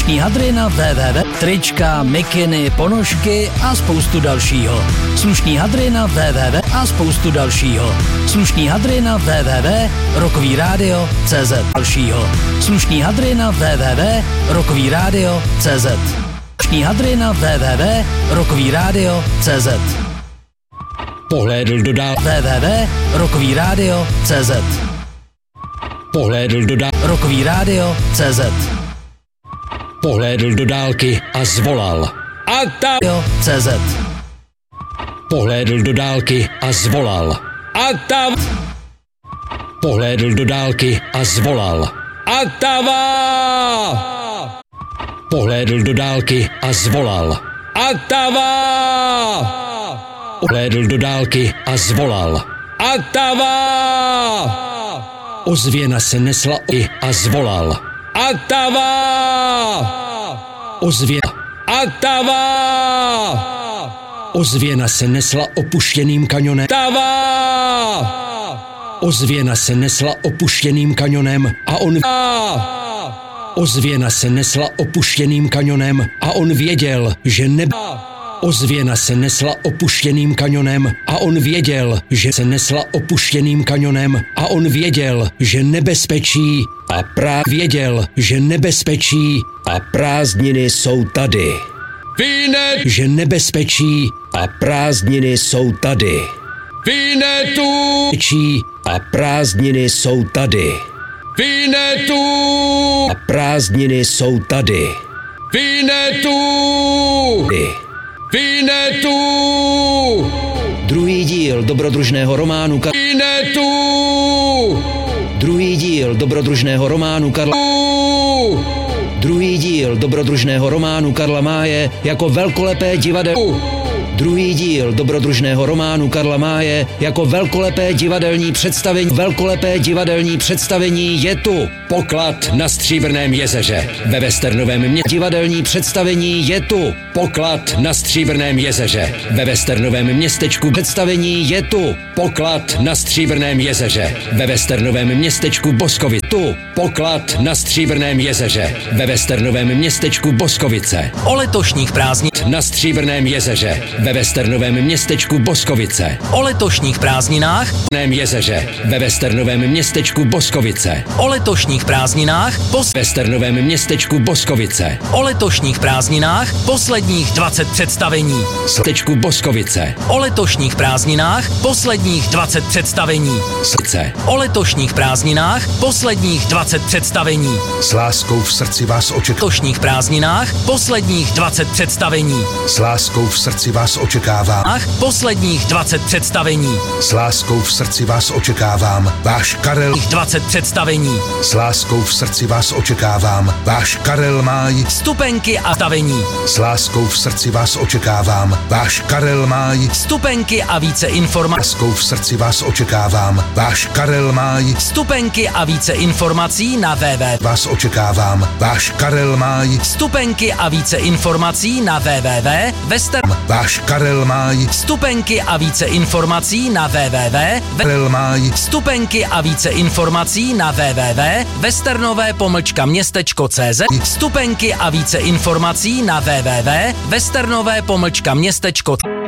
Slušný hadry na www. Trička, mikiny, ponožky a spoustu dalšího. Slušný hadry na www. A spoustu dalšího. Slušný hadry na www. Rockovyradio.cz. Dalšího. Slušný hadry na www. Rockovyradio.cz. Slušný hadry na www. Rockovyradio.cz. Pohlédl do dál www.rockovyradio.cz. Pohlédl do dál Rockovyradio.cz. Pohlédl do dálky a zvolal. A ta CZ. Pohlédl do dálky a zvolal. A ta Pohlédl do dálky a zvolal. A tava! Pohlédl do dálky a zvolal. A tava! Pohlédl do dálky a zvolal. A tava! Ozvěna se nesla a zvolal. A tava! Ozvěna. A tava! Ozvěna se nesla opuštěným kaňonem. Tava! Ozvěna se nesla opuštěným kaňonem a on... Ozvěna se nesla opuštěným kaňonem a on věděl, že Ozvěna se nesla opuštěným kaňonem a on věděl, že se nesla opuštěným kaňonem a on věděl, že nebezpečí a věděl, že nebezpečí a prázdniny jsou tady. Že nebezpečí a prázdniny jsou tady. A prázdniny jsou tady. A prázdniny jsou tady. Druhý díl dobrodružného románu Druhý díl dobrodružného románu Druhý díl dobrodružného románu Karla Máje jako velkolepé Druhý díl dobrodružného románu Karla Máje jako velkolepé divadelní představení je tu. Poklad na Stříbrném jezeře ve Westernovém městě. Divadelní představení je tu. Poklad na Stříbrném jezeře ve Westernovém městečku. Představení je tu. Poklad na Stříbrném jezeře ve Westernovém městečku Boskovice. Tu. Poklad na Stříbrném jezeře ve Westernovém městečku Boskovice. O letošních prázdninách Na Stříbrném jezeře ve Westernovém městečku Boskovice. O letošních prázdninách jezeře ve Westernovém městečku Boskovice. O letošních prázdninách Westernovém městečku Boskovice. O letošních prázdninách posledních 20 představení. Městečku Boskovice. O letošních prázdninách posledních 20 představení. O letošních prázdninách posledních 20 představení. S láskou v srdci vás O letošních prázdninách posledních 20 představení. S láskou v srdci vás očekávám. Posledních 20 představení. S láskou v srdci vás očekávám. Váš Karel. 20 představení. S láskou v srdci vás očekávám. Váš Karel Máj. Vstupenky a stavení. S láskou v srdci vás očekávám. Váš Karel Máj. Vstupenky a více S informací. láskou v srdci vás očekávám. Váš Karel Máj. Vstupenky a více informací na www. Vás očekávám. Váš Karel Máj. Vstupenky a více informací na www. Váš Karel Máj. Vstupenky a více informací na www. Karel Máj. Vstupenky a více informací na www. westernové-městečko.cz. Vstupenky a více informací na www. westernové-městečko.cz.